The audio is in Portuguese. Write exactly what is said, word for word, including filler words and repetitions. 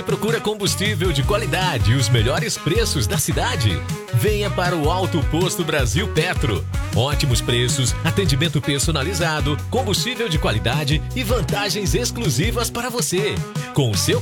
Procura combustível de qualidade e os melhores preços da cidade? Venha para o Alto Posto Brasil Petro. Ótimos preços, atendimento personalizado, combustível de qualidade e vantagens exclusivas para você. Com o seu